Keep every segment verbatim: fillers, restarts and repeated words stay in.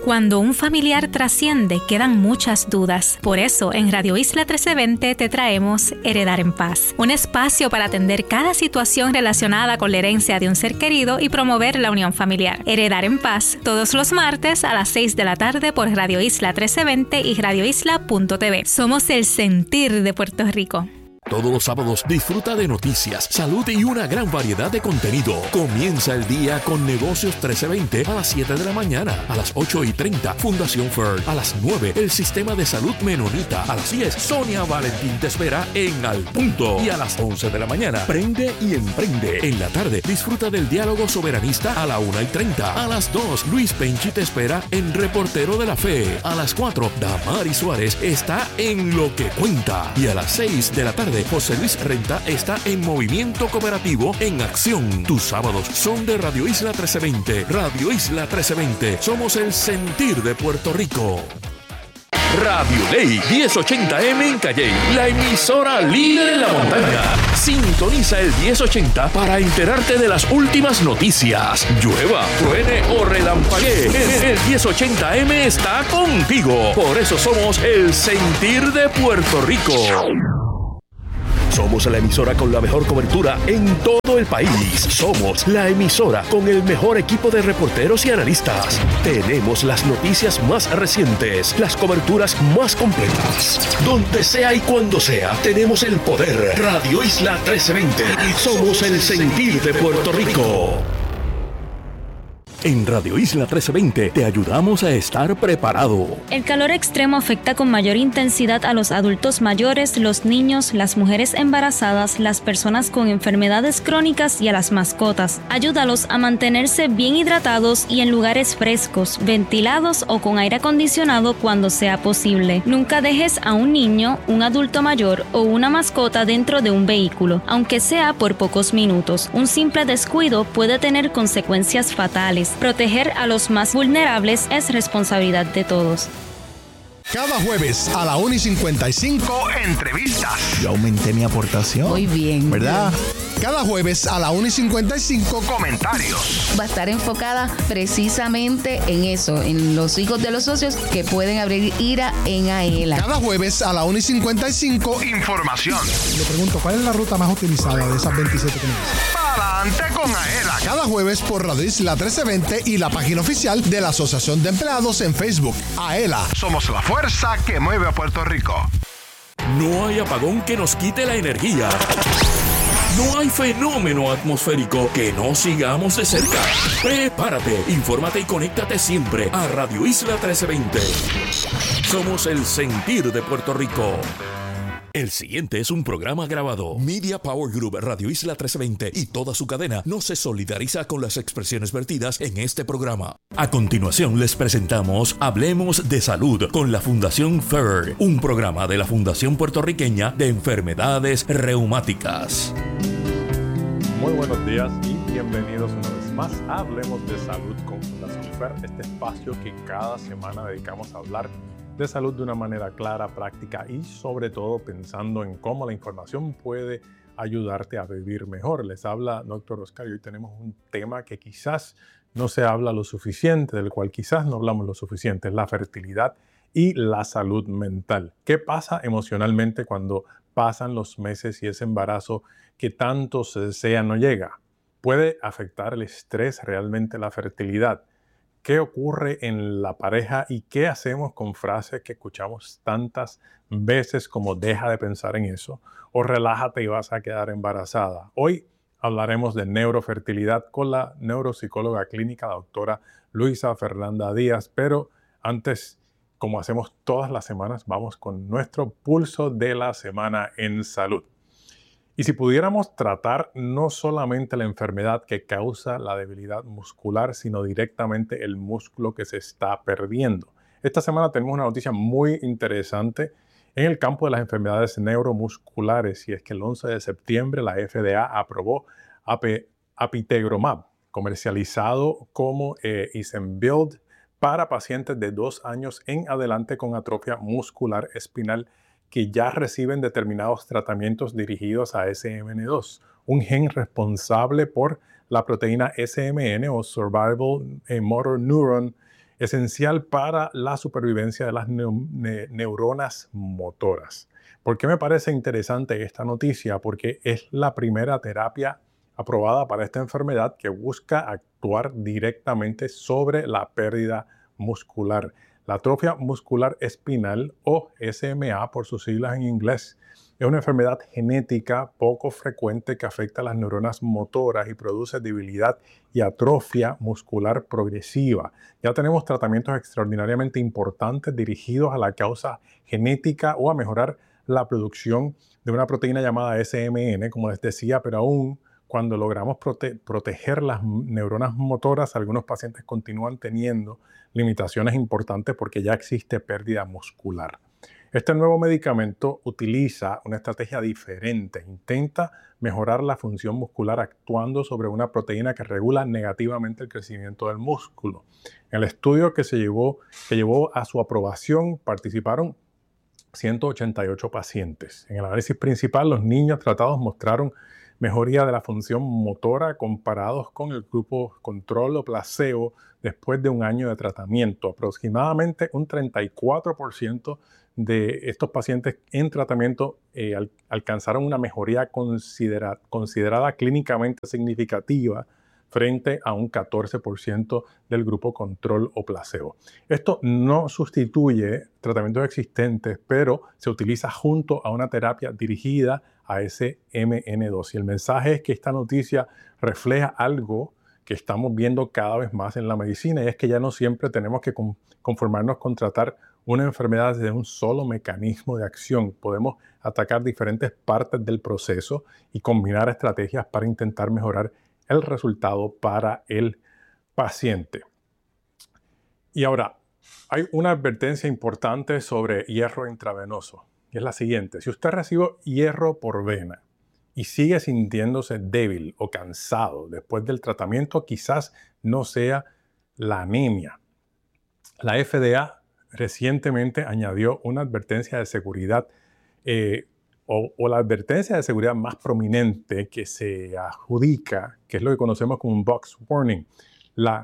Cuando un familiar trasciende, quedan muchas dudas. Por eso, en Radio Isla trece veinte te traemos Heredar en Paz, un espacio para atender cada situación relacionada con la herencia de un ser querido y promover la unión familiar. Heredar en Paz, todos los martes a las seis de la tarde por Radio Isla trece veinte y radio isla punto t v. Somos el sentir de Puerto Rico. Todos los sábados disfruta de noticias, salud y una gran variedad de contenido. Comienza el día con Negocios trece veinte a las siete de la mañana. A las ocho y treinta, Fundación Ferd. A las nueve, el Sistema de Salud Menonita. A las diez, Sonia Valentín te espera en Al Punto. Y a las once de la mañana, Prende y Emprende. En la tarde, disfruta del Diálogo Soberanista a la una y treinta. A las dos, Luis Penchi te espera en Reportero de la Fe. A las cuatro, Damari Suárez está en Lo que Cuenta. Y a las seis de la tarde, José Luis Renta está en Movimiento Cooperativo en Acción. Tus sábados son de Radio Isla trece veinte. Radio Isla trece veinte. Somos el sentir de Puerto Rico. Radio Ley diez ochenta eme en Calley, la emisora líder en la montaña. Sintoniza el diez ochenta para enterarte de las últimas noticias. Llueva, truene o relampaguee, el, el diez ochenta eme está contigo. Por eso somos el sentir de Puerto Rico. Somos la emisora con la mejor cobertura en todo el país. Somos la emisora con el mejor equipo de reporteros y analistas. Tenemos las noticias más recientes, las coberturas más completas. Donde sea y cuando sea, tenemos el poder. Radio Isla trece veinte. Somos el sentir de Puerto Rico. En Radio Isla trece veinte te ayudamos a estar preparado. El calor extremo afecta con mayor intensidad a los adultos mayores, los niños, las mujeres embarazadas, las personas con enfermedades crónicas y a las mascotas. Ayúdalos a mantenerse bien hidratados y en lugares frescos, ventilados o con aire acondicionado cuando sea posible. Nunca dejes a un niño, un adulto mayor o una mascota dentro de un vehículo, aunque sea por pocos minutos. Un simple descuido puede tener consecuencias fatales. Proteger a los más vulnerables es responsabilidad de todos. Cada jueves a la una y cincuenta y cinco, entrevistas. Yo aumenté mi aportación. Muy bien. ¿Verdad? Cada jueves a la una y cincuenta y cinco, comentarios. Va a estar enfocada precisamente en eso, en los hijos de los socios que pueden abrir ira en AELA. Cada jueves a la una y cincuenta y cinco, información. Le pregunto, ¿cuál es la ruta más utilizada de esas veintisiete que me dicen? Adelante con AELA. Cada jueves por Radio Isla trece veinte y la página oficial de la Asociación de Empleados en Facebook. AELA. Somos la fuerza que mueve a Puerto Rico. No hay apagón que nos quite la energía. No hay fenómeno atmosférico que no sigamos de cerca. Prepárate, infórmate y conéctate siempre a Radio Isla trece veinte. Somos el sentir de Puerto Rico. El siguiente es un programa grabado. Media Power Group, Radio Isla trece veinte y toda su cadena no se solidariza con las expresiones vertidas en este programa. A continuación les presentamos Hablemos de Salud con la Fundación F E R, un programa de la Fundación Puertorriqueña de Enfermedades Reumáticas. Muy buenos días y bienvenidos una vez más a Hablemos de Salud con Fundación F E R, este espacio que cada semana dedicamos a hablar de salud de una manera clara, práctica y sobre todo pensando en cómo la información puede ayudarte a vivir mejor. Les habla doctor Oscar y hoy tenemos un tema que quizás no se habla lo suficiente, del cual quizás no hablamos lo suficiente, es la fertilidad y la salud mental. ¿Qué pasa emocionalmente cuando pasan los meses y ese embarazo que tanto se desea no llega? ¿Puede afectar el estrés realmente la fertilidad? ¿Qué ocurre en la pareja y qué hacemos con frases que escuchamos tantas veces como deja de pensar en eso o relájate y vas a quedar embarazada? Hoy hablaremos de neurofertilidad con la neuropsicóloga clínica, la doctora Luisa Fernanda Díaz, pero antes, como hacemos todas las semanas, vamos con nuestro pulso de la semana en salud. Y si pudiéramos tratar no solamente la enfermedad que causa la debilidad muscular, sino directamente el músculo que se está perdiendo. Esta semana tenemos una noticia muy interesante en el campo de las enfermedades neuromusculares, y es que el once de septiembre la F D A aprobó apitegromab, comercializado como eh, Isenbuild, para pacientes de dos años en adelante con atrofia muscular espinal que ya reciben determinados tratamientos dirigidos a S M N dos, un gen responsable por la proteína S M N o Survival Motor Neuron esencial para la supervivencia de las ne- neuronas motoras. ¿Por qué me parece interesante esta noticia? Porque es la primera terapia aprobada para esta enfermedad que busca actuar directamente sobre la pérdida muscular. La atrofia muscular espinal, o S M A por sus siglas en inglés, es una enfermedad genética poco frecuente que afecta a las neuronas motoras y produce debilidad y atrofia muscular progresiva. Ya tenemos tratamientos extraordinariamente importantes dirigidos a la causa genética o a mejorar la producción de una proteína llamada S M N, como les decía, pero aún cuando logramos prote- proteger las neuronas motoras, algunos pacientes continúan teniendo limitaciones importantes porque ya existe pérdida muscular. Este nuevo medicamento utiliza una estrategia diferente, intenta mejorar la función muscular actuando sobre una proteína que regula negativamente el crecimiento del músculo. En el estudio que se llevó, que llevó a su aprobación participaron ciento ochenta y ocho pacientes. En el análisis principal, los niños tratados mostraron mejoría de la función motora comparados con el grupo control o placebo después de un año de tratamiento. Aproximadamente un treinta y cuatro por ciento de estos pacientes en tratamiento eh, al, alcanzaron una mejoría considera, considerada clínicamente significativa frente a un catorce por ciento del grupo control o placebo. Esto no sustituye tratamientos existentes, pero se utiliza junto a una terapia dirigida a S M N dos. Y el mensaje es que esta noticia refleja algo que estamos viendo cada vez más en la medicina, y es que ya no siempre tenemos que conformarnos con tratar una enfermedad desde un solo mecanismo de acción. Podemos atacar diferentes partes del proceso y combinar estrategias para intentar mejorar el resultado para el paciente. Y ahora, hay una advertencia importante sobre hierro intravenoso, y es la siguiente: si usted recibe hierro por vena y sigue sintiéndose débil o cansado después del tratamiento, quizás no sea la anemia. La F D A recientemente añadió una advertencia de seguridad eh, O, o la advertencia de seguridad más prominente que se adjudica, que es lo que conocemos como un box warning, la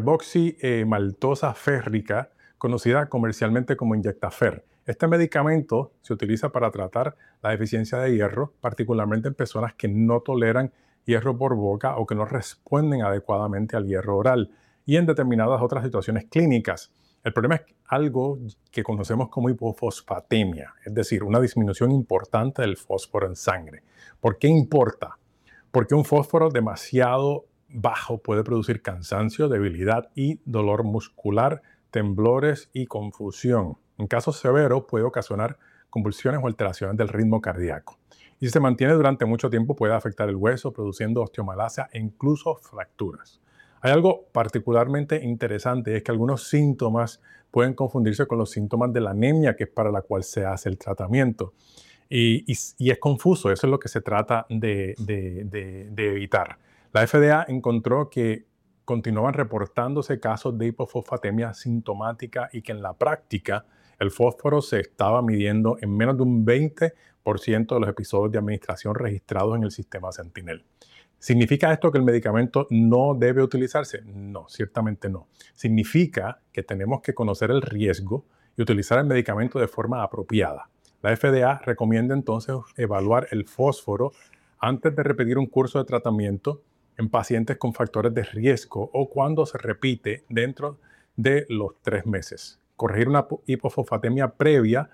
carboximaltosa férrica, conocida comercialmente como Inyectafer. Este medicamento se utiliza para tratar la deficiencia de hierro, particularmente en personas que no toleran hierro por boca o que no responden adecuadamente al hierro oral, y en determinadas otras situaciones clínicas. El problema es algo que conocemos como hipofosfatemia, es decir, una disminución importante del fósforo en sangre. ¿Por qué importa? Porque un fósforo demasiado bajo puede producir cansancio, debilidad y dolor muscular, temblores y confusión. En casos severos puede ocasionar convulsiones o alteraciones del ritmo cardíaco. Y si se mantiene durante mucho tiempo puede afectar el hueso, produciendo osteomalacia e incluso fracturas. Hay algo particularmente interesante, es que algunos síntomas pueden confundirse con los síntomas de la anemia, que es para la cual se hace el tratamiento. Y, y, y es confuso, eso es lo que se trata de, de, de, de evitar. La F D A encontró que continuaban reportándose casos de hipofosfatemia sintomática y que en la práctica el fósforo se estaba midiendo en menos de un veinte por ciento de los episodios de administración registrados en el sistema Sentinel. ¿Significa esto que el medicamento no debe utilizarse? No, ciertamente no. Significa que tenemos que conocer el riesgo y utilizar el medicamento de forma apropiada. La F D A recomienda entonces evaluar el fósforo antes de repetir un curso de tratamiento en pacientes con factores de riesgo o cuando se repite dentro de los tres meses. Corregir una hipofosfatemia previa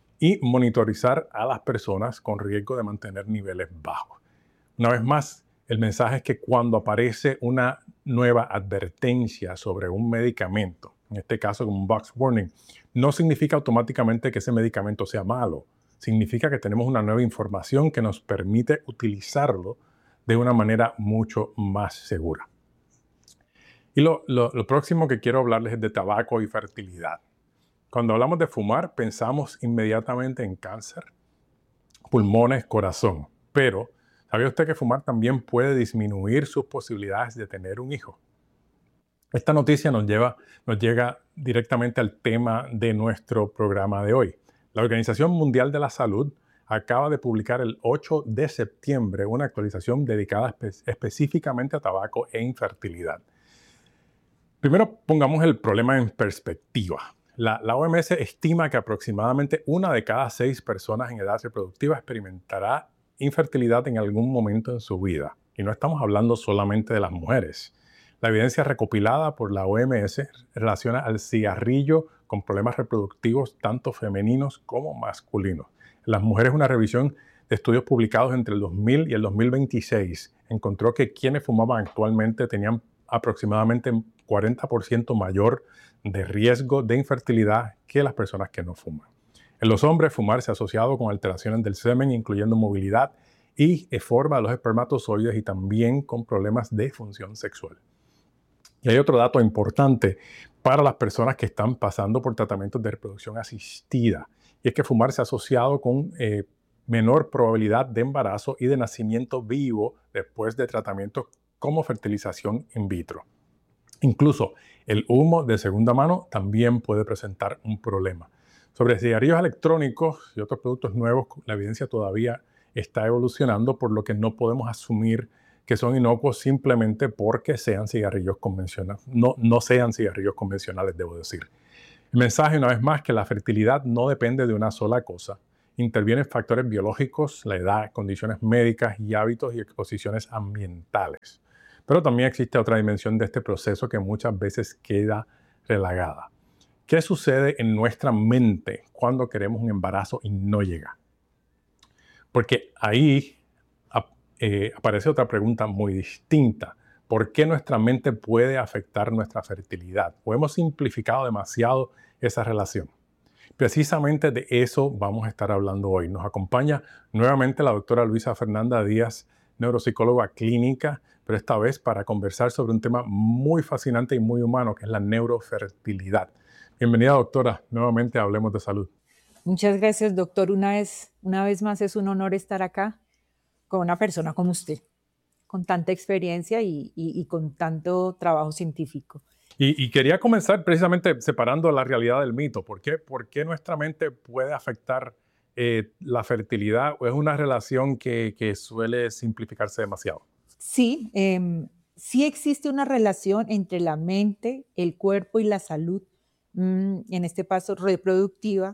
y monitorizar a las personas con riesgo de mantener niveles bajos. Una vez más, el mensaje es que cuando aparece una nueva advertencia sobre un medicamento, en este caso como un box warning, no significa automáticamente que ese medicamento sea malo. Significa que tenemos una nueva información que nos permite utilizarlo de una manera mucho más segura. Y lo, lo, lo próximo que quiero hablarles es de tabaco y fertilidad. Cuando hablamos de fumar, pensamos inmediatamente en cáncer, pulmones, corazón, pero ¿sabía usted que fumar también puede disminuir sus posibilidades de tener un hijo? Esta noticia nos, lleva, nos llega directamente al tema de nuestro programa de hoy. La Organización Mundial de la Salud acaba de publicar el ocho de septiembre una actualización dedicada espe- específicamente a tabaco e infertilidad. Primero, pongamos el problema en perspectiva. La, la O M S estima que aproximadamente una de cada seis personas en edad reproductiva experimentará infertilidad en algún momento en su vida. Y no estamos hablando solamente de las mujeres. La evidencia recopilada por la O M S relaciona al cigarrillo con problemas reproductivos tanto femeninos como masculinos. En las mujeres, una revisión de estudios publicados entre el dos mil y el dos mil veintiséis encontró que quienes fumaban actualmente tenían aproximadamente cuarenta por ciento mayor de riesgo de infertilidad que las personas que no fuman. En los hombres, fumar se ha asociado con alteraciones del semen, incluyendo movilidad y forma de los espermatozoides y también con problemas de función sexual. Y hay otro dato importante para las personas que están pasando por tratamientos de reproducción asistida, y es que fumar se ha asociado con eh, menor probabilidad de embarazo y de nacimiento vivo después de tratamientos como fertilización in vitro. Incluso el humo de segunda mano también puede presentar un problema. Sobre cigarrillos electrónicos y otros productos nuevos, la evidencia todavía está evolucionando, por lo que no podemos asumir que son inocuos simplemente porque sean cigarrillos convencionales. No, no sean cigarrillos convencionales, debo decir. El mensaje, una vez más, que la fertilidad no depende de una sola cosa. Intervienen factores biológicos, la edad, condiciones médicas y hábitos y exposiciones ambientales. Pero también existe otra dimensión de este proceso que muchas veces queda relegada. ¿Qué sucede en nuestra mente cuando queremos un embarazo y no llega? Porque ahí eh, aparece otra pregunta muy distinta. ¿Por qué nuestra mente puede afectar nuestra fertilidad? ¿O hemos simplificado demasiado esa relación? Precisamente de eso vamos a estar hablando hoy. Nos acompaña nuevamente la doctora Luisa Fernanda Díaz, neuropsicóloga clínica, pero esta vez para conversar sobre un tema muy fascinante y muy humano, que es la neurofertilidad. Bienvenida, doctora. Nuevamente Hablemos de Salud. Muchas gracias, doctor. Una vez, una vez más es un honor estar acá con una persona como usted, con tanta experiencia y, y, y con tanto trabajo científico. Y, y quería comenzar precisamente separando la realidad del mito. ¿Por qué, por qué nuestra mente puede afectar eh, la fertilidad? ¿O es una relación que, que suele simplificarse demasiado? Sí, eh, sí existe una relación entre la mente, el cuerpo y la salud, mmm, en este caso reproductiva,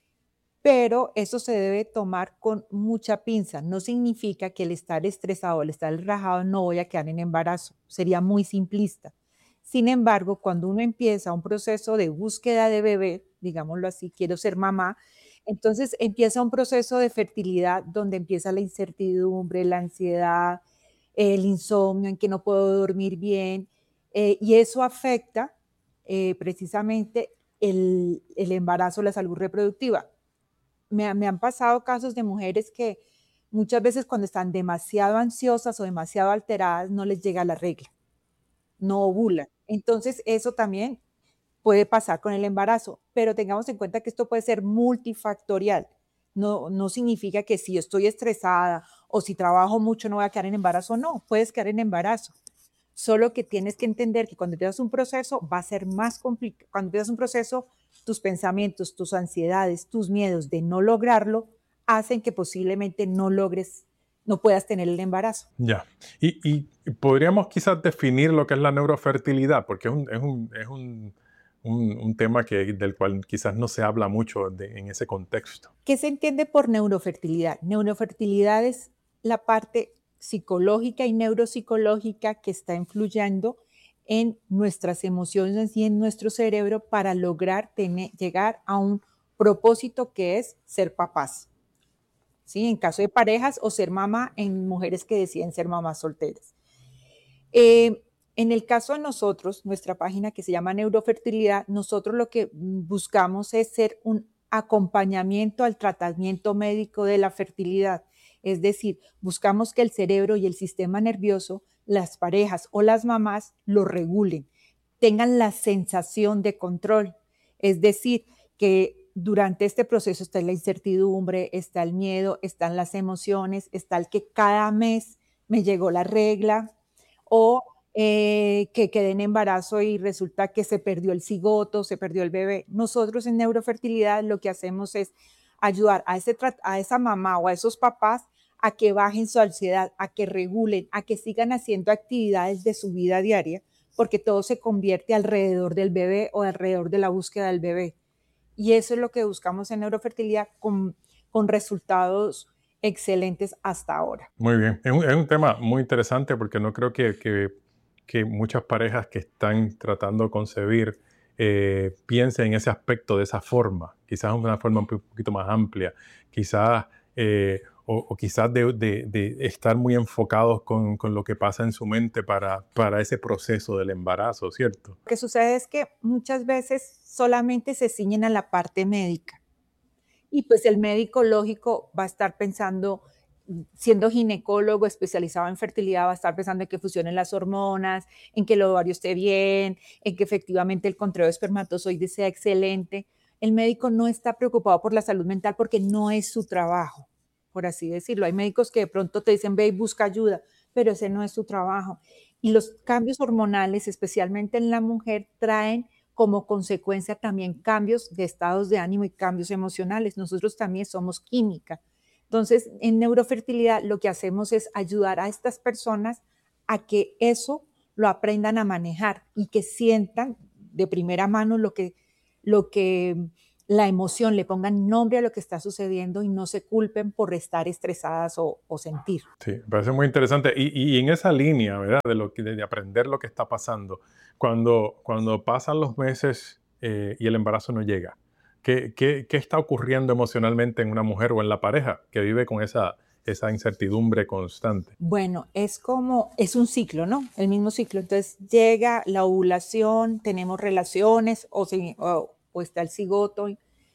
pero eso se debe tomar con mucha pinza. No significa que el estar estresado, el estar relajado, no voy a quedar en embarazo. Sería muy simplista. Sin embargo, cuando uno empieza un proceso de búsqueda de bebé, digámoslo así, quiero ser mamá, entonces empieza un proceso de fertilidad donde empieza la incertidumbre, la ansiedad, el insomnio, en que no puedo dormir bien, eh, y eso afecta eh, precisamente el, el embarazo, la salud reproductiva. Me, me han pasado casos de mujeres que muchas veces cuando están demasiado ansiosas o demasiado alteradas no les llega la regla, no ovulan. Entonces eso también puede pasar con el embarazo, pero tengamos en cuenta que esto puede ser multifactorial. No, no significa que si estoy estresada o si trabajo mucho no voy a quedar en embarazo. No, puedes quedar en embarazo. Solo que tienes que entender que cuando empiezas un proceso va a ser más complicado. Cuando empiezas un proceso, tus pensamientos, tus ansiedades, tus miedos de no lograrlo hacen que posiblemente no logres, no puedas tener el embarazo. Ya. Y, y podríamos quizás definir lo que es la neurofertilidad, porque es un, es un, es un, un, un tema que, del cual quizás no se habla mucho de, en ese contexto. ¿Qué se entiende por neurofertilidad? Neurofertilidad es la parte psicológica y neuropsicológica que está influyendo en nuestras emociones y en nuestro cerebro para lograr tener, llegar a un propósito que es ser papás. ¿Sí? En caso de parejas o ser mamá en mujeres que deciden ser mamás solteras. Eh, en el caso de nosotros, nuestra página que se llama Neurofertilidad, nosotros lo que buscamos es ser un acompañamiento al tratamiento médico de la fertilidad. Es decir, buscamos que el cerebro y el sistema nervioso, las parejas o las mamás lo regulen, tengan la sensación de control. Es decir, que durante este proceso está la incertidumbre, está el miedo, están las emociones, está el que cada mes me llegó la regla o eh, que quedé en embarazo y resulta que se perdió el cigoto, se perdió el bebé. Nosotros en Neurofertilidad lo que hacemos es ayudar a, ese, a esa mamá o a esos papás a que bajen su ansiedad, a que regulen, a que sigan haciendo actividades de su vida diaria, porque todo se convierte alrededor del bebé o alrededor de la búsqueda del bebé. Y eso es lo que buscamos en neurofertilidad con, con resultados excelentes hasta ahora. Muy bien. Es un, es un tema muy interesante porque no creo que, que, que muchas parejas que están tratando de concebir eh, piensen en ese aspecto de esa forma. Quizás una forma un poquito más amplia. Quizás, eh, o, o quizás de, de, de estar muy enfocados con, con lo que pasa en su mente para, para ese proceso del embarazo, ¿cierto? Lo que sucede es que muchas veces solamente se ciñen a la parte médica. Y pues el médico lógico va a estar pensando, siendo ginecólogo especializado en fertilidad, va a estar pensando en que funcionen las hormonas, en que el ovario esté bien, en que efectivamente el conteo de espermatozoides sea excelente. El médico no está preocupado por la salud mental porque no es su trabajo, por así decirlo. Hay médicos que de pronto te dicen, ve y busca ayuda, pero ese no es su trabajo. Y los cambios hormonales, especialmente en la mujer, traen como consecuencia también cambios de estados de ánimo y cambios emocionales. Nosotros también somos química. Entonces, en neurofertilidad lo que hacemos es ayudar a estas personas a que eso lo aprendan a manejar y que sientan de primera mano lo que, lo que la emoción, le pongan nombre a lo que está sucediendo y no se culpen por estar estresadas o, o sentir. Sí, me parece muy interesante. Y, y en esa línea, ¿verdad? De, lo que, de aprender lo que está pasando, cuando, cuando pasan los meses eh, y el embarazo no llega, ¿qué, qué, ¿qué está ocurriendo emocionalmente en una mujer o en la pareja que vive con esa, esa incertidumbre constante? Bueno, es como, es un ciclo, ¿no? El mismo ciclo. Entonces llega la ovulación, tenemos relaciones o, si, o, o está el cigoto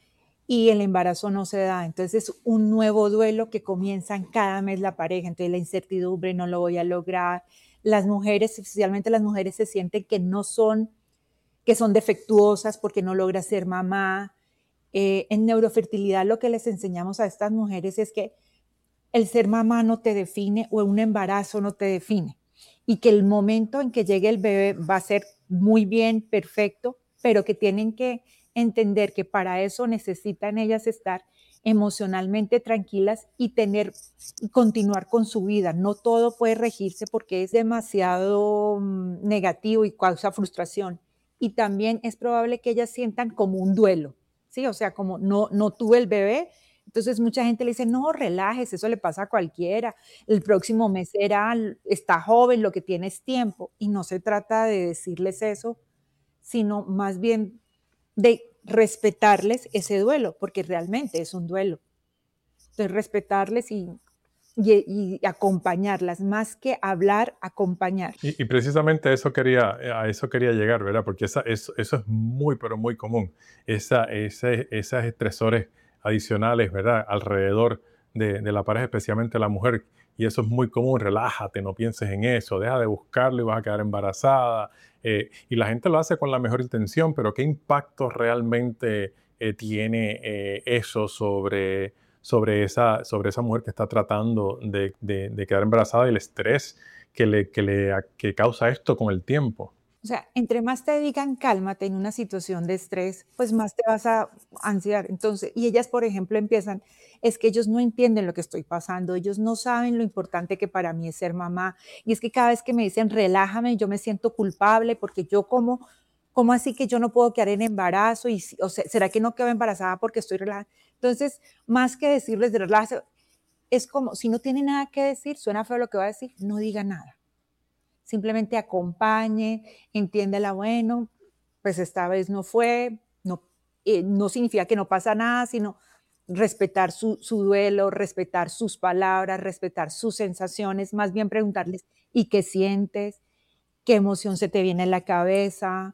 y el embarazo no se da. Entonces es un nuevo duelo que comienza en cada mes la pareja. Entonces la incertidumbre, no lo voy a lograr. Las mujeres, especialmente las mujeres, se sienten que no son, que son defectuosas porque no logra ser mamá. Eh, en neurofertilidad lo que les enseñamos a estas mujeres es que el ser mamá no te define o un embarazo no te define y que el momento en que llegue el bebé va a ser muy bien, perfecto, pero que tienen que entender que para eso necesitan ellas estar emocionalmente tranquilas y tener y continuar con su vida. No todo puede regirse porque es demasiado um, negativo y causa frustración. Y también es probable que ellas sientan como un duelo, ¿sí? O sea, como no, no tuve el bebé. Entonces mucha gente le dice, no, relájese, eso le pasa a cualquiera. El próximo mes será, está joven, lo que tiene es tiempo. Y no se trata de decirles eso, sino más bien de respetarles ese duelo, porque realmente es un duelo. Entonces, respetarles y, y, y acompañarlas, más que hablar, acompañar. Y, y precisamente eso quería, a eso quería llegar, ¿verdad? Porque esa, eso, eso es muy, pero muy común. Esa, ese, esos estresores adicionales, ¿verdad? Alrededor de, de la pareja, especialmente la mujer. Y eso es muy común. Relájate, no pienses en eso, deja de buscarlo y vas a quedar embarazada. Eh, y la gente lo hace con la mejor intención, pero ¿qué impacto realmente eh, tiene eh, eso sobre, sobre, esa, sobre esa mujer que está tratando de, de, de quedar embarazada y el estrés que, le, que, le, que causa esto con el tiempo? O sea, entre más te digan cálmate en una situación de estrés, pues más te vas a ansiar. Entonces, y ellas, por ejemplo, empiezan, es que ellos no entienden lo que estoy pasando, ellos no saben lo importante que para mí es ser mamá. Y es que cada vez que me dicen relájame, yo me siento culpable porque yo como, ¿cómo así que yo no puedo quedar en embarazo? Y, o sea, ¿será que no quedo embarazada porque estoy relajada? Entonces, más que decirles de relájate, es como, si no tiene nada que decir, suena feo lo que va a decir, no diga nada. Simplemente acompañe, entiéndela, bueno, pues esta vez no fue, no, eh, no significa que no pasa nada, sino respetar su, su duelo, respetar sus palabras, respetar sus sensaciones, más bien preguntarles, ¿y qué sientes? ¿Qué emoción se te viene en la cabeza?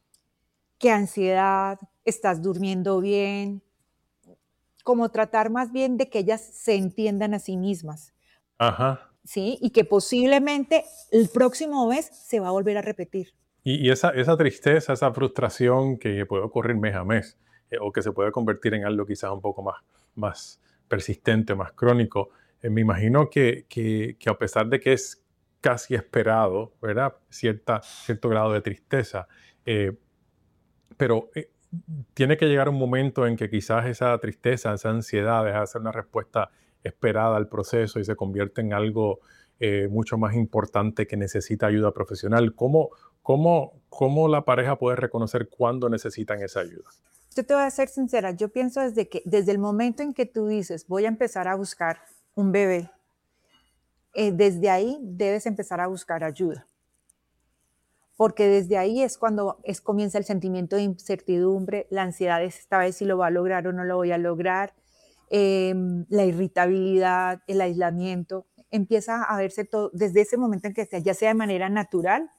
¿Qué ansiedad? ¿Estás durmiendo bien? Como tratar más bien de que ellas se entiendan a sí mismas. Ajá. ¿Sí? Y que posiblemente el próximo mes se va a volver a repetir. Y, y esa, esa tristeza, esa frustración que puede ocurrir mes a mes eh, o que se puede convertir en algo quizás un poco más, más persistente, más crónico, eh, me imagino que, que, que a pesar de que es casi esperado, ¿verdad? Cierta, cierto grado de tristeza, eh, pero eh, tiene que llegar un momento en que quizás esa tristeza, esa ansiedad deja de ser una respuesta esperada al proceso y se convierte en algo eh, mucho más importante que necesita ayuda profesional. ¿Cómo, cómo, cómo la pareja puede reconocer cuándo necesitan esa ayuda? Yo te voy a ser sincera, yo pienso desde que desde el momento en que tú dices voy a empezar a buscar un bebé, eh, desde ahí debes empezar a buscar ayuda. Porque desde ahí es cuando es, comienza el sentimiento de incertidumbre, la ansiedad de esta vez si lo va a lograr o no lo voy a lograr, eh, la irritabilidad, el aislamiento, empieza a verse todo desde ese momento en que sea, ya sea de manera natural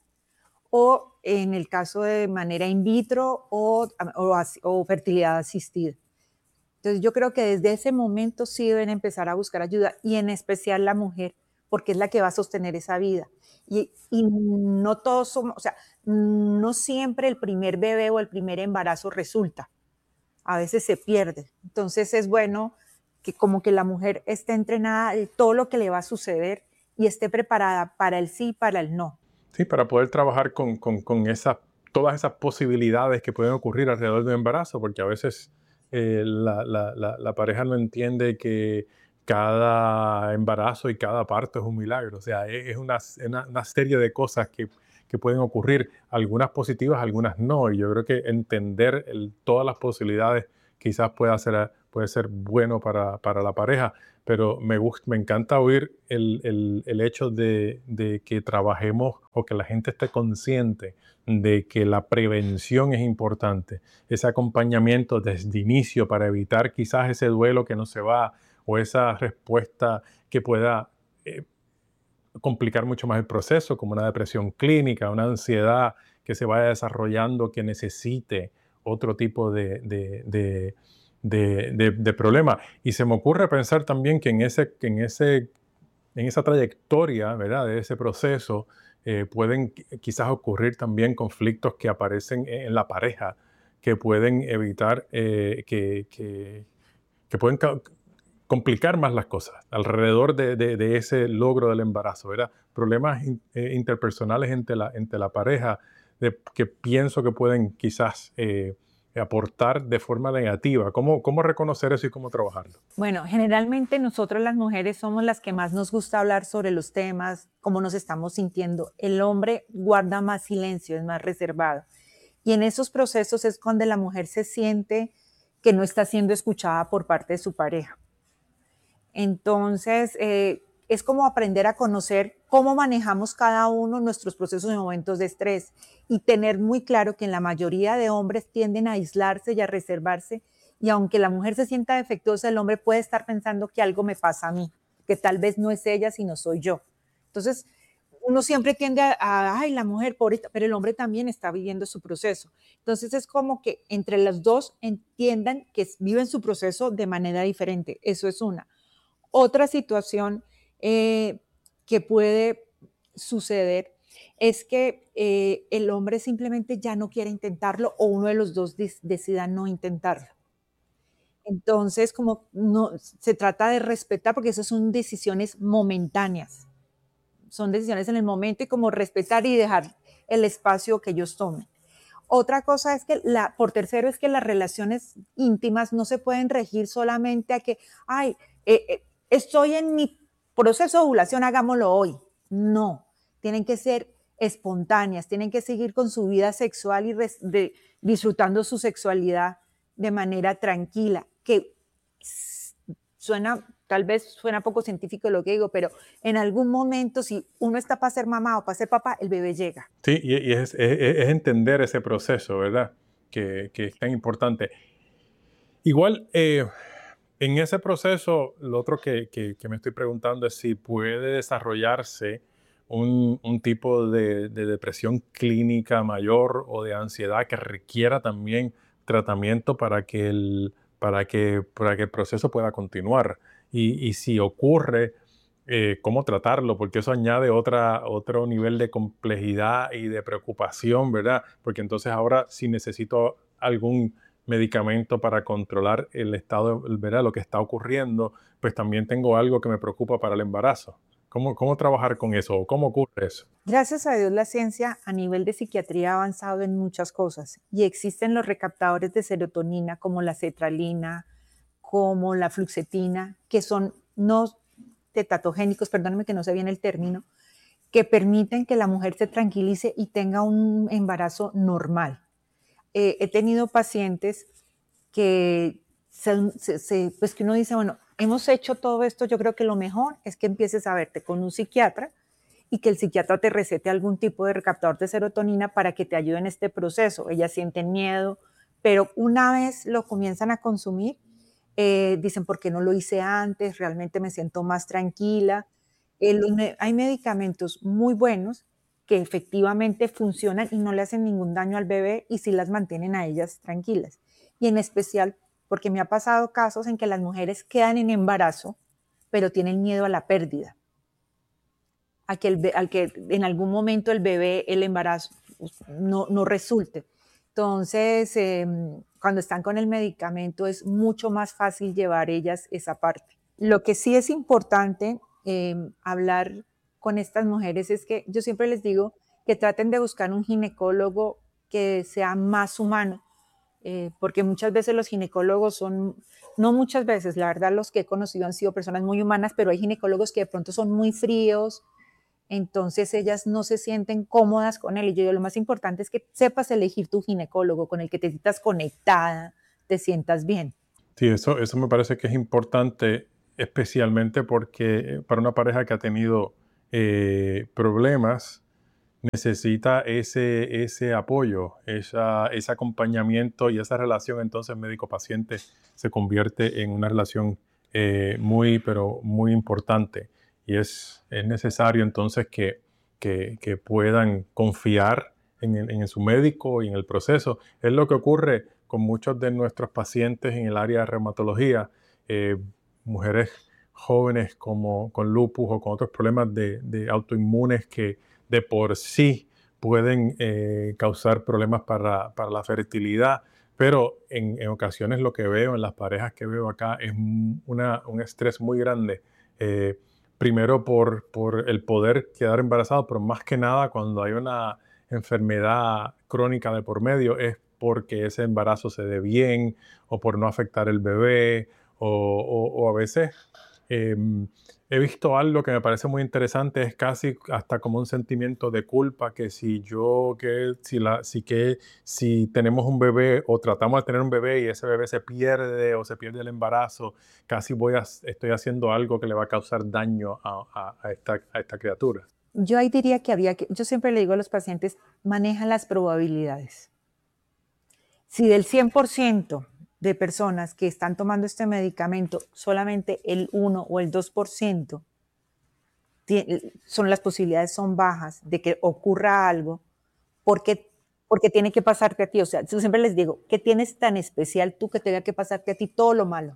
o en el caso de manera in vitro o, o, o fertilidad asistida. Entonces yo creo que desde ese momento sí deben empezar a buscar ayuda y en especial la mujer, porque es la que va a sostener esa vida. Y, y no todos somos, o sea, no siempre el primer bebé o el primer embarazo resulta. A veces se pierde. Entonces es bueno que como que la mujer esté entrenada en todo lo que le va a suceder y esté preparada para el sí y para el no. Sí, para poder trabajar con, con, con esa, todas esas posibilidades que pueden ocurrir alrededor de un embarazo, porque a veces eh, la, la, la, la pareja no entiende que cada embarazo y cada parto es un milagro. O sea, es una, una, una serie de cosas que, que pueden ocurrir, algunas positivas, algunas no. Y yo creo que entender el, todas las posibilidades quizás pueda ser, puede ser bueno para, para la pareja. Pero me, gusta, me encanta oír el, el, el hecho de, de que trabajemos o que la gente esté consciente de que la prevención es importante. Ese acompañamiento desde inicio para evitar quizás ese duelo que no se va o esa respuesta que pueda eh, complicar mucho más el proceso, como una depresión clínica, una ansiedad que se vaya desarrollando, que necesite otro tipo de, de, de, de, de, de problema. Y se me ocurre pensar también que en, ese, que en, ese, en esa trayectoria, ¿verdad?, de ese proceso, eh, pueden quizás ocurrir también conflictos que aparecen en la pareja, que pueden evitar, eh, que, que, que pueden complicar más las cosas alrededor de, de, de ese logro del embarazo, ¿verdad? Problemas in, eh, interpersonales entre la, entre la pareja de, que pienso que pueden quizás eh, aportar de forma negativa. ¿Cómo, ¿Cómo reconocer eso y cómo trabajarlo? Bueno, generalmente nosotros las mujeres somos las que más nos gusta hablar sobre los temas, cómo nos estamos sintiendo. El hombre guarda más silencio, es más reservado. Y en esos procesos es cuando la mujer se siente que no está siendo escuchada por parte de su pareja. Entonces, eh, es como aprender a conocer cómo manejamos cada uno nuestros procesos en momentos de estrés y tener muy claro que en la mayoría de hombres tienden a aislarse y a reservarse, y aunque la mujer se sienta defectuosa, el hombre puede estar pensando que algo me pasa a mí, que tal vez no es ella, sino soy yo. Entonces, uno siempre tiende a, a ay, la mujer, pobreza, pero el hombre también está viviendo su proceso. Entonces, es como que entre los dos entiendan que viven su proceso de manera diferente. Eso es una. Otra situación eh, que puede suceder es que eh, el hombre simplemente ya no quiere intentarlo o uno de los dos decida no intentarlo. Entonces, como no, se trata de respetar, porque esas son decisiones momentáneas, son decisiones en el momento y como respetar y dejar el espacio que ellos tomen. Otra cosa es que, la, por tercero, es que las relaciones íntimas no se pueden regir solamente a que, ay, eh, eh, estoy en mi proceso de ovulación, hagámoslo hoy. No, tienen que ser espontáneas, tienen que seguir con su vida sexual y res, de, disfrutando su sexualidad de manera tranquila, que suena, tal vez suena poco científico lo que digo, pero en algún momento, si uno está para ser mamá o para ser papá, el bebé llega. Sí, y, y es, es, es entender ese proceso, ¿verdad?, que, que es tan importante. Igual, eh, en ese proceso, lo otro que, que, que me estoy preguntando es si puede desarrollarse un, un tipo de, de depresión clínica mayor o de ansiedad que requiera también tratamiento para que el, para que, para que el proceso pueda continuar. Y, y si ocurre, eh, cómo tratarlo, porque eso añade otra, otro nivel de complejidad y de preocupación, ¿verdad? Porque entonces ahora si necesito algún medicamento para controlar el estado, ¿verdad?, lo que está ocurriendo, pues también tengo algo que me preocupa para el embarazo. ¿Cómo, cómo trabajar con eso? ¿Cómo ocurre eso? Gracias a Dios la ciencia a nivel de psiquiatría ha avanzado en muchas cosas y existen los recaptadores de serotonina como la cetralina, como la fluoxetina, que son, no, tetatogénicos, perdónenme que no sé bien el término, que permiten que la mujer se tranquilice y tenga un embarazo normal. Eh, he tenido pacientes que, se, se, se, pues que uno dice, bueno, hemos hecho todo esto, yo creo que lo mejor es que empieces a verte con un psiquiatra y que el psiquiatra te recete algún tipo de recaptador de serotonina para que te ayude en este proceso. Ellas sienten miedo, pero una vez lo comienzan a consumir, eh, dicen, ¿por qué no lo hice antes? Realmente me siento más tranquila. El, hay medicamentos muy buenos que efectivamente funcionan y no le hacen ningún daño al bebé y sí las mantienen a ellas tranquilas. Y en especial porque me ha pasado casos en que las mujeres quedan en embarazo, pero tienen miedo a la pérdida, a que, el, al que en algún momento el bebé, el embarazo no, no resulte. Entonces, eh, cuando están con el medicamento es mucho más fácil llevar ellas esa parte. Lo que sí es importante eh, hablar con estas mujeres es que yo siempre les digo que traten de buscar un ginecólogo que sea más humano, eh, porque muchas veces los ginecólogos son, no muchas veces, la verdad los que he conocido han sido personas muy humanas, pero hay ginecólogos que de pronto son muy fríos, entonces ellas no se sienten cómodas con él. Y yo digo, lo más importante es que sepas elegir tu ginecólogo con el que te sientas conectada, te sientas bien. Sí, eso, eso me parece que es importante, especialmente porque para una pareja que ha tenido eh, problemas, necesita ese, ese apoyo, esa, ese acompañamiento, y esa relación entonces médico-paciente se convierte en una relación eh, muy, pero muy importante. Y es, es necesario entonces que, que, que puedan confiar en, el, en su médico y en el proceso. Es lo que ocurre con muchos de nuestros pacientes en el área de reumatología, eh, mujeres jóvenes como, con lupus o con otros problemas de, de autoinmunes que de por sí pueden eh, causar problemas para, para la fertilidad, pero en, en ocasiones lo que veo en las parejas que veo acá es una, un estrés muy grande, eh, primero por, por el poder quedar embarazado, pero más que nada cuando hay una enfermedad crónica de por medio es porque ese embarazo se dé bien o por no afectar el bebé o, o, o a veces eh, he visto algo que me parece muy interesante, es casi hasta como un sentimiento de culpa, que si yo, que si, la, si, que, si tenemos un bebé o tratamos de tener un bebé y ese bebé se pierde o se pierde el embarazo, casi voy a, estoy haciendo algo que le va a causar daño a, a, a, esta, a esta criatura. Yo ahí diría que habría que, yo siempre le digo a los pacientes, maneja las probabilidades. Si del cien por ciento de personas que están tomando este medicamento, solamente el uno o el dos por ciento son las posibilidades son bajas de que ocurra algo, porque, porque tiene que pasarte a ti. O sea, yo siempre les digo, ¿qué tienes tan especial tú que tenga que pasarte a ti todo lo malo?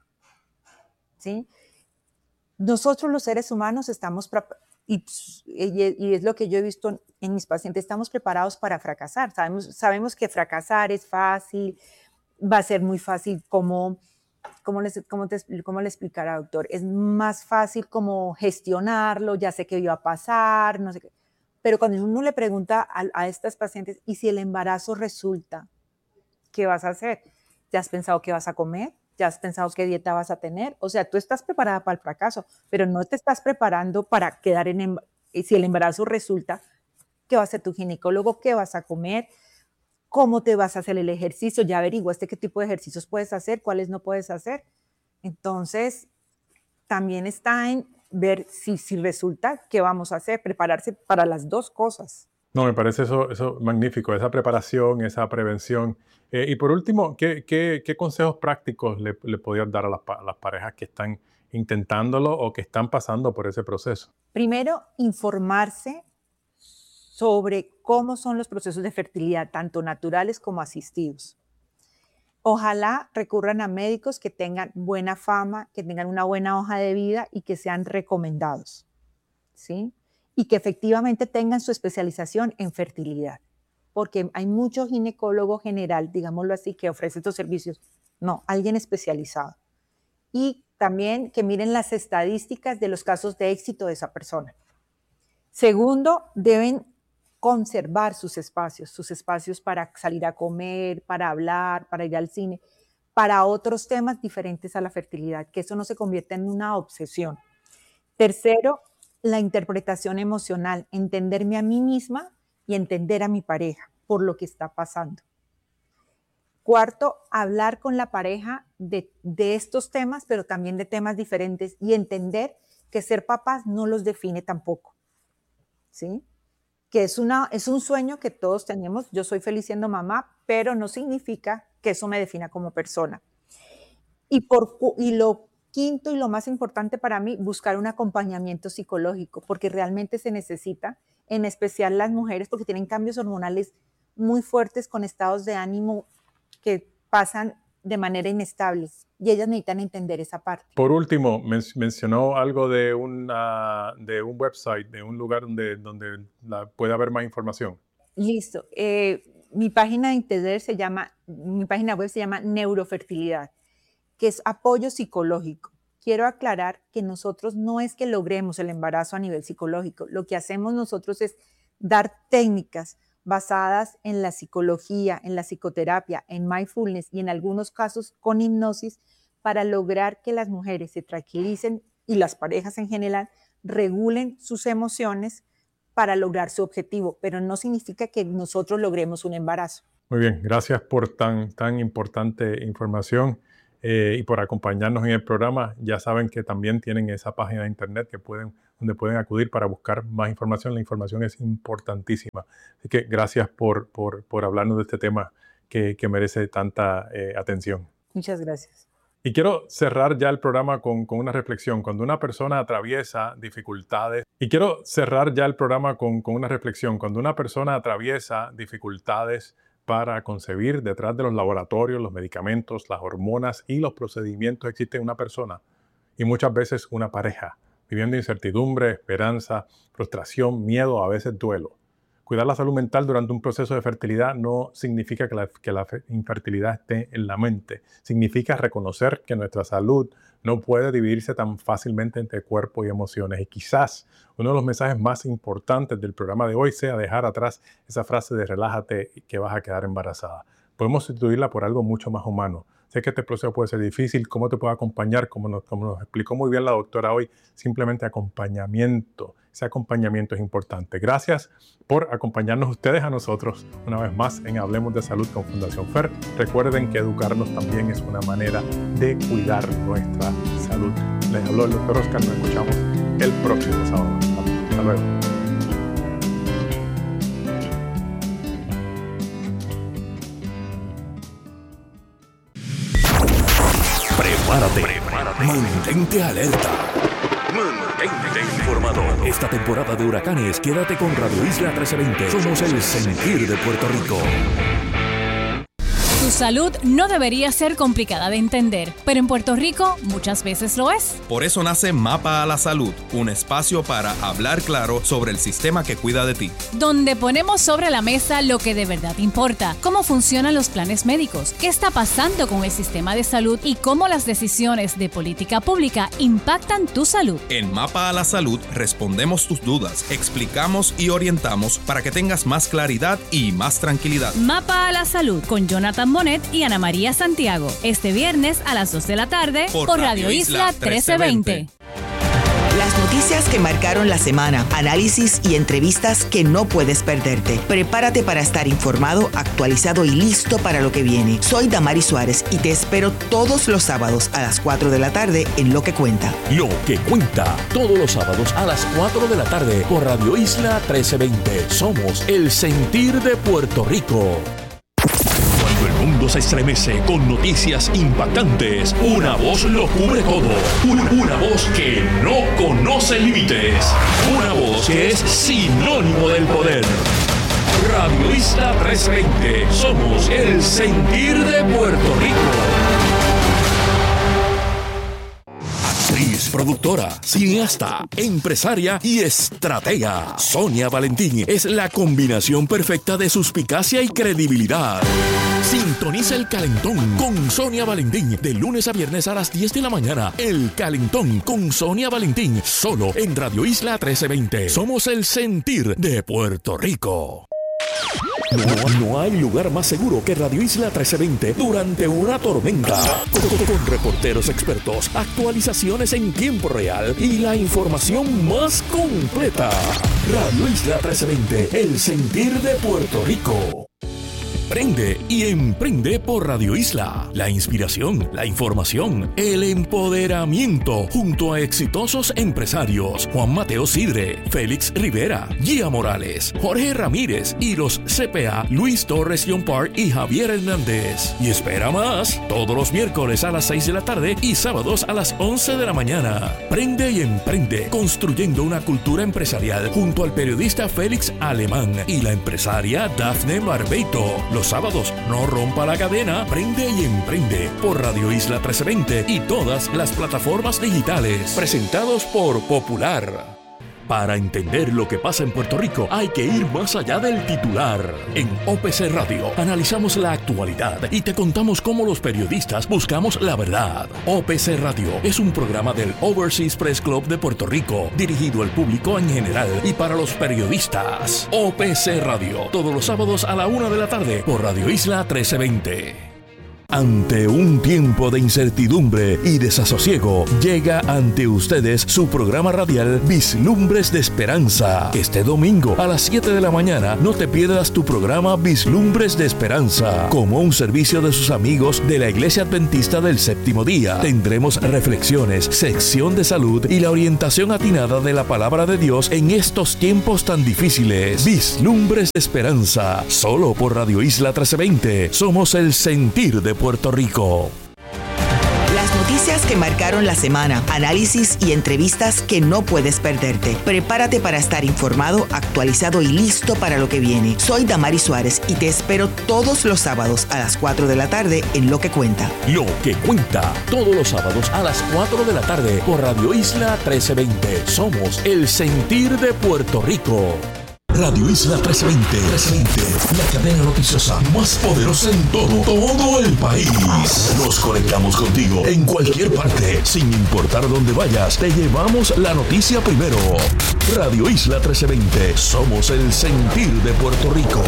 ¿Sí? Nosotros los seres humanos estamos, y, y es lo que yo he visto en mis pacientes, estamos preparados para fracasar. Sabemos, sabemos que fracasar es fácil, va a ser muy fácil, como, como, les, como, te, como le explicará, doctor, es más fácil como gestionarlo, ya sé qué iba a pasar, no sé qué. Pero cuando uno le pregunta a, a estas pacientes, ¿y si el embarazo resulta? ¿Qué vas a hacer? ¿Ya has pensado qué vas a comer? ¿Ya has pensado qué dieta vas a tener? O sea, tú estás preparada para el fracaso, pero no te estás preparando para quedar en, si el embarazo resulta, ¿qué va a hacer tu ginecólogo? ¿Qué vas a comer? ¿Cómo te vas a hacer el ejercicio? Ya averiguaste qué tipo de ejercicios puedes hacer, cuáles no puedes hacer. Entonces, también está en ver si, si resulta, qué vamos a hacer, prepararse para las dos cosas. No, me parece eso, eso magnífico, esa preparación, esa prevención. Eh, y por último, ¿qué, qué, qué consejos prácticos le, le podrías dar a las, a las parejas que están intentándolo o que están pasando por ese proceso? Primero, informarse sobre cómo son los procesos de fertilidad, tanto naturales como asistidos. Ojalá recurran a médicos que tengan buena fama, que tengan una buena hoja de vida y que sean recomendados, ¿sí? Y que efectivamente tengan su especialización en fertilidad, porque hay mucho ginecólogo general, digámoslo así, que ofrece estos servicios. No, alguien especializado. Y también que miren las estadísticas de los casos de éxito de esa persona. Segundo, deben conservar sus espacios, sus espacios para salir a comer, para hablar, para ir al cine, para otros temas diferentes a la fertilidad, que eso no se convierta en una obsesión. Tercero, la interpretación emocional, entenderme a mí misma y entender a mi pareja por lo que está pasando. Cuarto, hablar con la pareja de, de estos temas, pero también de temas diferentes y entender que ser papás no los define tampoco, ¿sí? Que es, una, es un sueño que todos tenemos. Yo soy feliz siendo mamá, pero no significa que eso me defina como persona. Y, por, y lo quinto y lo más importante para mí, buscar un acompañamiento psicológico, porque realmente se necesita, en especial las mujeres, porque tienen cambios hormonales muy fuertes con estados de ánimo que pasan de manera inestable y ellas necesitan entender esa parte. Por último, men- mencionó algo de, una, de un website, de un lugar donde, donde la, puede haber más información. Listo. Eh, mi página de internet se llama, mi página web se llama Neurofertilidad, que es apoyo psicológico. Quiero aclarar que nosotros no es que logremos el embarazo a nivel psicológico. Lo que hacemos nosotros es dar técnicas basadas en la psicología, en la psicoterapia, en mindfulness y en algunos casos con hipnosis para lograr que las mujeres se tranquilicen y las parejas en general regulen sus emociones para lograr su objetivo, pero no significa que nosotros logremos un embarazo. Muy bien, gracias por tan, tan importante información eh, y por acompañarnos en el programa. Ya saben que también tienen esa página de internet que pueden, donde pueden acudir para buscar más información. La información es importantísima. Así que gracias por, por, por hablarnos de este tema que, que merece tanta eh, atención. Muchas gracias. Y quiero cerrar ya el programa con, con una reflexión. Cuando una persona atraviesa dificultades, y quiero cerrar ya el programa con, con una reflexión. Cuando una persona atraviesa dificultades para concebir, detrás de los laboratorios, los medicamentos, las hormonas y los procedimientos existe una persona y muchas veces una pareja, viviendo incertidumbre, esperanza, frustración, miedo, a veces duelo. Cuidar la salud mental durante un proceso de fertilidad no significa que la, que la infertilidad esté en la mente. Significa reconocer que nuestra salud no puede dividirse tan fácilmente entre cuerpo y emociones. Y quizás uno de los mensajes más importantes del programa de hoy sea dejar atrás esa frase de relájate y que vas a quedar embarazada. Podemos sustituirla por algo mucho más humano. Sé que este proceso puede ser difícil. ¿Cómo te puedo acompañar? Como nos, como nos explicó muy bien la doctora hoy, simplemente acompañamiento. Ese acompañamiento es importante. Gracias por acompañarnos ustedes a nosotros una vez más en Hablemos de Salud con Fundación F E R. Recuerden que educarnos también es una manera de cuidar nuestra salud. Les habló el doctor Oscar. Nos escuchamos el próximo sábado. Hasta luego. Prepárate. Prepárate. Mantente alerta. Mantente informado. Esta temporada de huracanes, quédate con Radio Isla trece veinte. Somos el sentir de Puerto Rico. Tu salud no debería ser complicada de entender, pero en Puerto Rico muchas veces lo es. Por eso nace Mapa a la Salud, un espacio para hablar claro sobre el sistema que cuida de ti. Donde ponemos sobre la mesa lo que de verdad importa, cómo funcionan los planes médicos, qué está pasando con el sistema de salud y cómo las decisiones de política pública impactan tu salud. En Mapa a la Salud respondemos tus dudas, explicamos y orientamos para que tengas más claridad y más tranquilidad. Mapa a la Salud con Jonathan Bonet y Ana María Santiago. Este viernes a las dos de la tarde por, por Radio Isla trece veinte. Las noticias que marcaron la semana, análisis y entrevistas que no puedes perderte. Prepárate para estar informado, actualizado y listo para lo que viene. Soy Damari Suárez y te espero todos los sábados a las cuatro de la tarde en Lo que Cuenta. Lo que Cuenta, todos los sábados a las cuatro de la tarde por Radio Isla trece veinte. Somos el sentir de Puerto Rico. El mundo se estremece con noticias impactantes. Una voz lo cubre todo. Una, una voz que no conoce límites. Una voz que es sinónimo del poder. Radio Isla trece veinte. Somos el sentir de Puerto Rico. Actriz, productora, cineasta, empresaria y estratega. Sonia Valentín es la combinación perfecta de suspicacia y credibilidad. Sintoniza El Calentón con Sonia Valentín de lunes a viernes a las diez de la mañana. El Calentón con Sonia Valentín, solo en Radio Isla trece veinte. Somos el sentir de Puerto Rico. No, no hay lugar más seguro que Radio Isla trece veinte durante una tormenta. Con, con reporteros expertos, actualizaciones en tiempo real y la información más completa. Radio Isla trece veinte, el sentir de Puerto Rico. Prende y emprende por Radio Isla. La inspiración, la información, el empoderamiento junto a exitosos empresarios Juan Mateo Sidre, Félix Rivera, Gia Morales, Jorge Ramírez y los C P A Luis Torres John Park y Javier Hernández. Y espera más, todos los miércoles a las seis de la tarde y sábados a las once de la mañana. Prende y emprende, construyendo una cultura empresarial junto al periodista Félix Alemán y la empresaria Dafne Barbeito. Los sábados, no rompa la cadena, prende y emprende por Radio Isla trece veinte y todas las plataformas digitales. Presentados por Popular. Para entender lo que pasa en Puerto Rico hay que ir más allá del titular. En O P C Radio analizamos la actualidad y te contamos cómo los periodistas buscamos la verdad. O P C Radio es un programa del Overseas Press Club de Puerto Rico, dirigido al público en general y para los periodistas. O P C Radio, todos los sábados a la una de la tarde por Radio Isla trece veinte. Ante un tiempo de incertidumbre y desasosiego, llega ante ustedes su programa radial Vislumbres de Esperanza. Este domingo a las siete de la mañana no te pierdas tu programa Vislumbres de Esperanza. Como un servicio de sus amigos de la Iglesia Adventista del Séptimo Día, tendremos reflexiones, sección de salud y la orientación atinada de la Palabra de Dios en estos tiempos tan difíciles. Vislumbres de Esperanza, solo por Radio Isla trece veinte. Somos el sentir de Puerto Rico. Las noticias que marcaron la semana, análisis y entrevistas que no puedes perderte. Prepárate para estar informado, actualizado y listo para lo que viene. Soy Damari Suárez y te espero todos los sábados a las cuatro de la tarde en Lo que Cuenta. Lo que Cuenta, todos los sábados a las cuatro de la tarde por Radio Isla trece veinte. Somos el sentir de Puerto Rico. Radio Isla trece veinte, trece veinte, la cadena noticiosa más poderosa en todo, todo el país. Nos conectamos contigo en cualquier parte, sin importar dónde vayas, te llevamos la noticia primero. Radio Isla trece veinte, somos el sentir de Puerto Rico.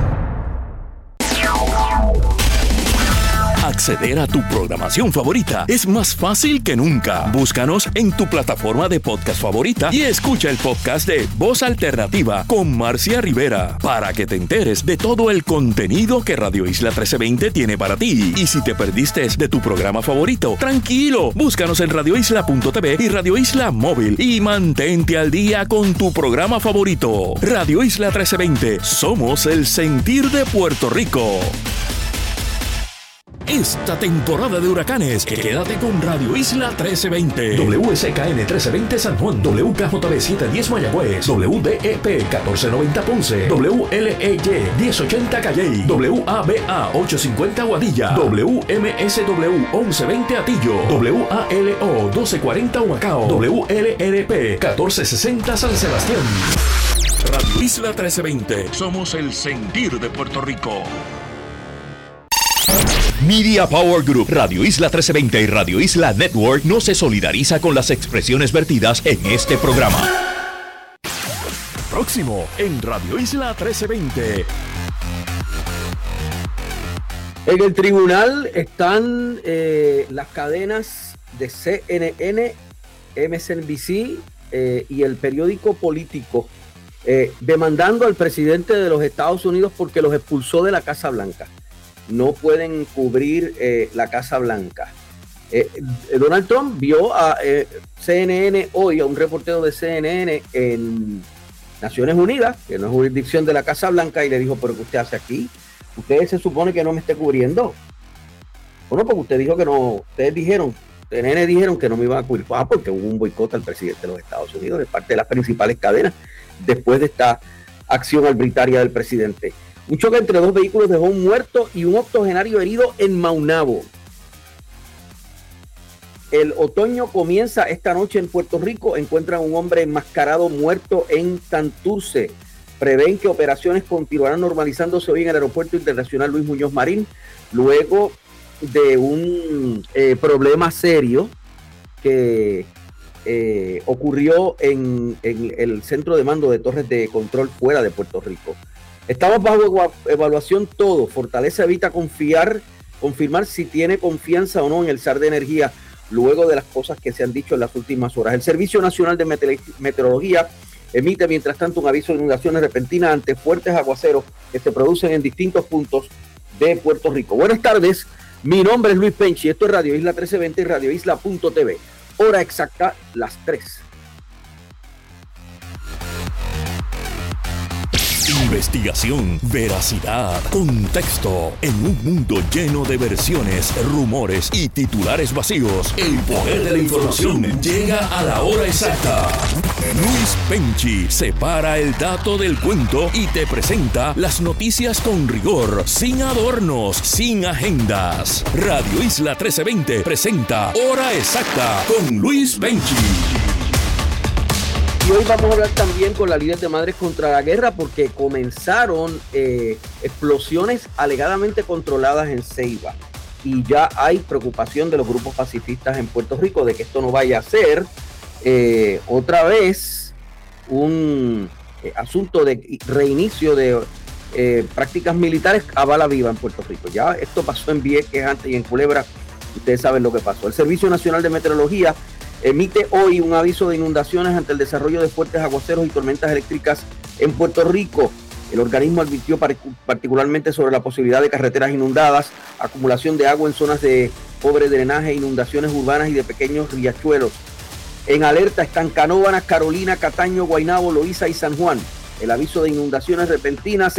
Acceder a tu programación favorita es más fácil que nunca. Búscanos en tu plataforma de podcast favorita y escucha el podcast de Voz Alternativa con Marcia Rivera para que te enteres de todo el contenido que Radio Isla trece veinte tiene para ti. Y si te perdiste de tu programa favorito, tranquilo, búscanos en radio isla punto t v y Radio Isla Móvil y mantente al día con tu programa favorito. Radio Isla trece veinte, somos el sentir de Puerto Rico. Esta temporada de huracanes, quédate con Radio Isla trece veinte. W S K N trece veinte San Juan, W K J B setecientos diez Mayagüez, W D E P catorce noventa Ponce, W L E Y diez ochenta Calley, W A B A ochocientos cincuenta Guadilla, W M S W once veinte Atillo, W A L O doce cuarenta Humacao, W L R P catorce sesenta San Sebastián. Radio Isla trece veinte, somos el sentir de Puerto Rico. Media Power Group, Radio Isla trece veinte y Radio Isla Network no se solidariza con las expresiones vertidas en este programa. Próximo en Radio Isla trece veinte. En el tribunal están eh, las cadenas de C N N, M S N B C eh, y el periódico Político eh, demandando al presidente de los Estados Unidos porque los expulsó de la Casa Blanca. No pueden cubrir eh, la Casa Blanca. Eh, Donald Trump vio a eh, C N N hoy, a un reportero de C N N en Naciones Unidas, que no es jurisdicción de la Casa Blanca, y le dijo, ¿pero qué usted hace aquí? Usted se supone que no me esté cubriendo. Bueno, porque usted dijo que no, ustedes dijeron, C N N dijeron que no me iban a cubrir. Ah, porque hubo un boicot al presidente de los Estados Unidos de parte de las principales cadenas después de esta acción arbitraria del presidente. Un choque entre dos vehículos dejó un muerto y un octogenario herido en Maunabo. El otoño comienza esta noche en Puerto Rico. Encuentran un hombre enmascarado muerto en Santurce. Prevén que operaciones continuarán normalizándose hoy en el Aeropuerto Internacional Luis Muñoz Marín, luego de un eh, problema serio que eh, ocurrió en, en el centro de mando de torres de control fuera de Puerto Rico. Estamos bajo evaluación todo. Fortaleza evita confiar, confirmar si tiene confianza o no en el S A R de Energía, luego de las cosas que se han dicho en las últimas horas. El Servicio Nacional de Meteorología emite mientras tanto un aviso de inundaciones repentinas ante fuertes aguaceros que se producen en distintos puntos de Puerto Rico. Buenas tardes, mi nombre es Luis Penchi, esto es Radio Isla trece veinte y Radio Isla punto t v. Hora exacta, las tres. Investigación, veracidad, contexto. En un mundo lleno de versiones, rumores y titulares vacíos, el poder de la información llega a la hora exacta. Luis Penchi separa el dato del cuento y te presenta las noticias con rigor, sin adornos, sin agendas. Radio Isla trece veinte presenta Hora Exacta con Luis Penchi. Y hoy vamos a hablar también con la líder de Madres contra la Guerra porque comenzaron eh, explosiones alegadamente controladas en Ceiba y ya hay preocupación de los grupos pacifistas en Puerto Rico de que esto no vaya a ser eh, otra vez un eh, asunto de reinicio de eh, prácticas militares a bala viva en Puerto Rico. Ya esto pasó en Vieques antes y en Culebra, ustedes saben lo que pasó. El Servicio Nacional de Meteorología emite hoy un aviso de inundaciones ante el desarrollo de fuertes aguaceros y tormentas eléctricas en Puerto Rico. El organismo advirtió particularmente sobre la posibilidad de carreteras inundadas, acumulación de agua en zonas de pobre drenaje, inundaciones urbanas y de pequeños riachuelos. En alerta están Canóvanas, Carolina, Cataño, Guaynabo, Loíza y San Juan. El aviso de inundaciones repentinas